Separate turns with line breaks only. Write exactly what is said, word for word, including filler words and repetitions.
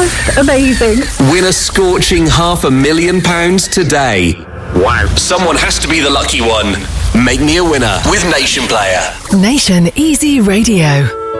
just amazing.
Win a scorching half a million pounds today. Wow. Someone has to be the lucky one. Make me a winner with Nation Player.
Nation Easy Radio.